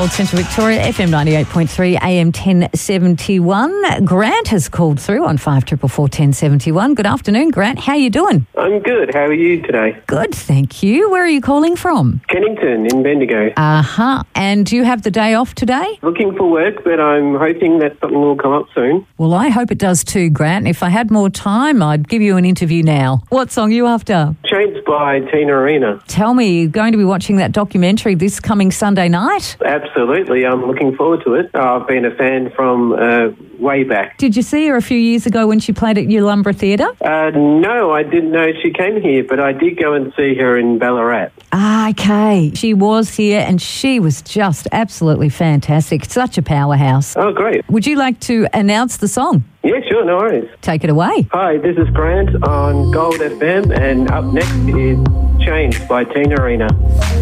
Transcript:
Gold, Central Victoria, FM 98.3, AM 1071. Grant has called through on 5444 1071. Good afternoon, Grant. How are you doing? I'm good. How are you today? Good, thank you. Where are you calling from? Kennington in Bendigo. And do you have the day off today? Looking for work, but I'm hoping that something will come up soon. Well, I hope it does too, Grant. If I had more time, I'd give you an interview now. What song are you after? Changed by Tina Arena. Tell me, you're going to be watching that documentary this coming Sunday night? Absolutely. I'm looking forward to it. I've been a fan from way back. Did you see her a few years ago when she played at Yulumbra Theatre? No, I didn't know she came here, but I did go and see her in Ballarat. Okay. She was here and she was just absolutely fantastic. Such a powerhouse. Oh, great. Would you like to announce the song? Yeah, sure, no worries. Take it away. Hi, this is Grant on Gold FM, and up next is Changed by Tina Arena.